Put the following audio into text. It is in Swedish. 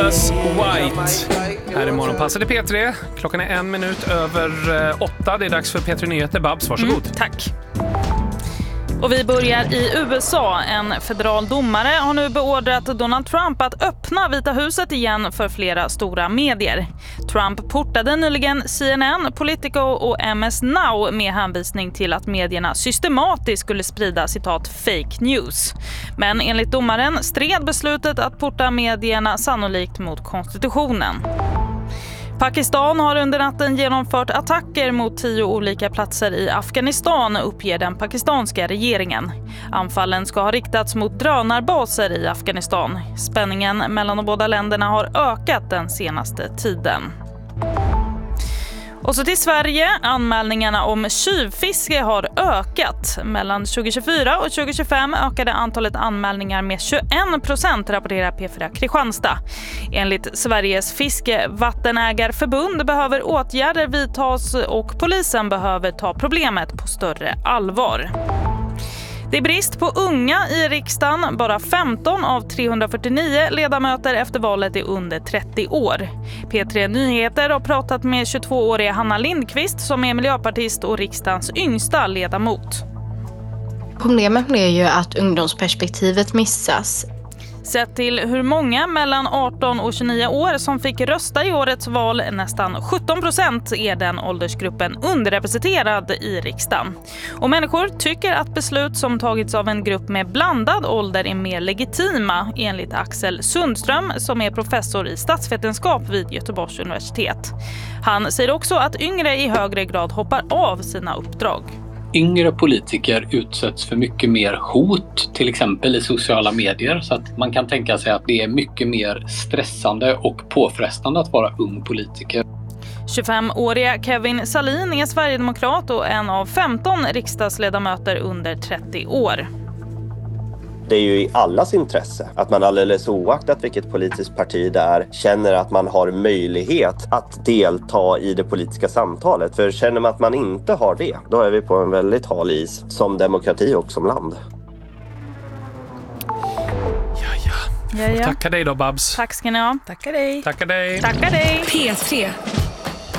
Jesus White. Här är morgonpasset i P3. Klockan är 8:01. Det är dags för P3 Nyheter. Babs, varsågod. Tack. Och vi börjar i USA. En federal domare har nu beordrat Donald Trump att öppna Vita huset igen för flera stora medier. Trump portade nyligen CNN, Politico och MS Now med hänvisning till att medierna systematiskt skulle sprida citat fake news. Men enligt domaren stred beslutet att porta medierna sannolikt mot konstitutionen. Pakistan har under natten genomfört attacker mot 10 olika platser i Afghanistan, uppger den pakistanska regeringen. Anfallen ska ha riktats mot drönarbaser i Afghanistan. Spänningen mellan de båda länderna har ökat den senaste tiden. Och så till Sverige. Anmälningarna om tjuvfiske har ökat. Mellan 2024 och 2025 ökade antalet anmälningar med 21%, rapporterar P4 Kristianstad. Enligt Sveriges fiskevattenägarförbund behöver åtgärder vidtas och polisen behöver ta problemet på större allvar. Det är brist på unga i riksdagen. Bara 15 av 349 ledamöter efter valet är under 30 år. P3 Nyheter har pratat med 22-åriga Hanna Lindqvist som är miljöpartist och riksdagens yngsta ledamot. Problemet är ju att ungdomsperspektivet missas. Sett till hur många mellan 18 och 29 år som fick rösta i årets val, nästan 17%, är den åldersgruppen underrepresenterad i riksdagen. Och människor tycker att beslut som tagits av en grupp med blandad ålder är mer legitima, enligt Axel Sundström som är professor i statsvetenskap vid Göteborgs universitet. Han säger också att yngre i högre grad hoppar av sina uppdrag. Yngre politiker utsätts för mycket mer hot, till exempel i sociala medier, så att man kan tänka sig att det är mycket mer stressande och påfrestande att vara ung politiker. 25-åriga Kevin Salin är sverigedemokrat och en av 15 riksdagsledamöter under 30 år. Det är ju i allas intresse att man alldeles oaktat vilket politiskt parti det är känner att man har möjlighet att delta i det politiska samtalet. För känner man att man inte har det, då är vi på en väldigt hal is som demokrati och som land. Ja. Tackar dig då, Babs. Tack ska ni ha. Tackar dig. Tackar dig. Tackar dig. P3.